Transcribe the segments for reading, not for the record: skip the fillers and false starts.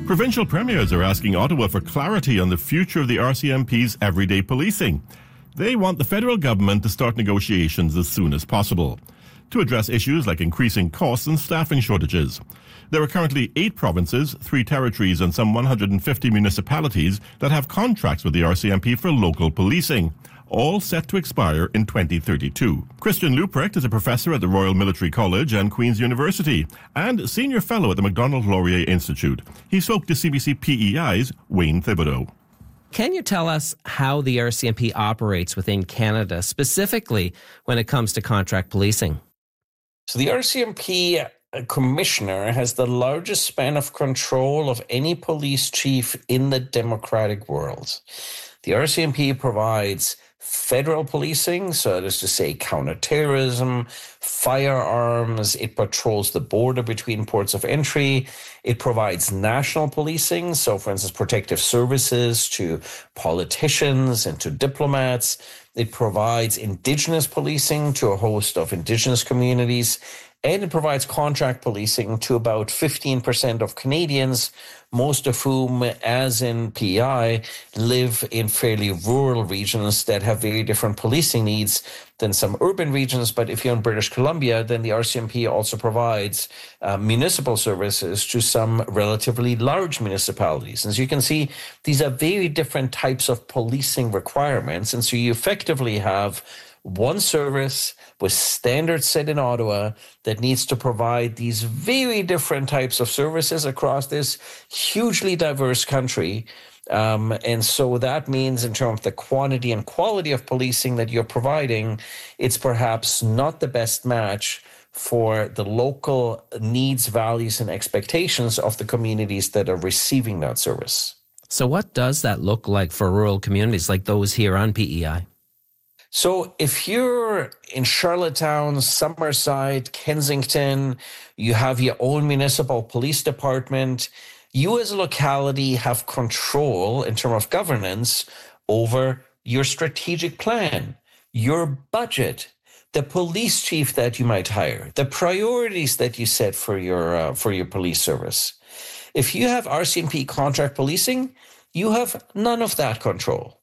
Provincial premiers are asking Ottawa for clarity on the future of the RCMP's everyday policing. They want the federal government to start negotiations as soon as possible to address issues like increasing costs and staffing shortages. There are currently 8 provinces, 3 territories and some 150 municipalities that have contracts with the RCMP for local policing, all set to expire in 2032. Christian Leuprecht is a professor at the Royal Military College and Queen's University and senior fellow at the Macdonald-Laurier Institute. He spoke to CBC PEI's Wayne Thibodeau. Can you tell us how the RCMP operates within Canada, specifically when it comes to contract policing? So the RCMP commissioner has the largest span of control of any police chief in the democratic world. The RCMP provides federal policing, so that is to say counterterrorism, firearms. It patrols the border between ports of entry. It provides national policing, so for instance, protective services to politicians and to diplomats. It provides Indigenous policing to a host of Indigenous communities. And it provides contract policing to about 15% of Canadians, most of whom, as in PEI, live in fairly rural regions that have very different policing needs than some urban regions. But if you're in British Columbia, then the RCMP also provides municipal services to some relatively large municipalities. And so you can see these are very different types of policing requirements. And so you effectively have one service with standards set in Ottawa that needs to provide these very different types of services across this hugely diverse country. And so that means in terms of the quantity and quality of policing that you're providing, it's perhaps not the best match for the local needs, values, and expectations of the communities that are receiving that service. So what does that look like for rural communities like those here on PEI? So if you're in Charlottetown, Summerside, Kensington, you have your own municipal police department, you as a locality have control in terms of governance over your strategic plan, your budget, the police chief that you might hire, the priorities that you set for your police service. If you have RCMP contract policing, you have none of that control.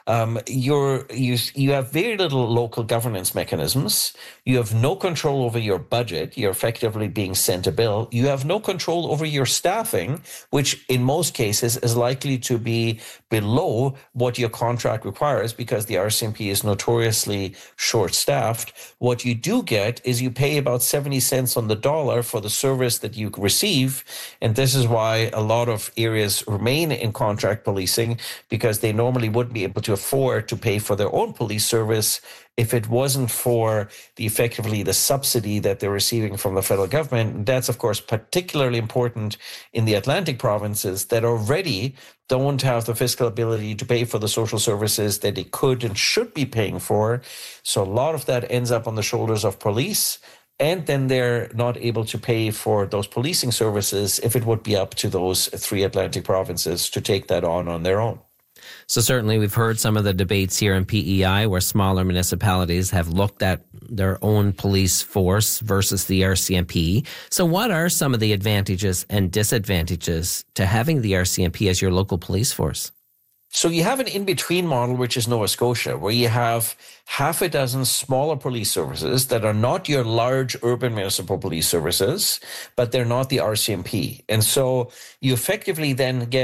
You have very little local governance mechanisms. You have no control over your budget. You're effectively being sent a bill. You have no control over your staffing, which in most cases is likely to be below what your contract requires because the RCMP is notoriously short-staffed. What you do get is you pay about 70 cents on the dollar for the service that you receive. And this is why a lot of areas remain in contract policing because they normally wouldn't be able to afford to pay for their own police service if it wasn't for effectively the subsidy that they're receiving from the federal government. That's, of course, particularly important in the Atlantic provinces that already don't have the fiscal ability to pay for the social services that they could and should be paying for. So a lot of that ends up on the shoulders of police. And then they're not able to pay for those policing services if it would be up to those 3 Atlantic provinces to take that on their own. So certainly we've heard some of the debates here in PEI where smaller municipalities have looked at their own police force versus the RCMP. So what are some of the advantages and disadvantages to having the RCMP as your local police force? So you have an in-between model, which is Nova Scotia, where you have half a dozen smaller police services that are not your large urban municipal police services, but they're not the RCMP. And so you effectively then get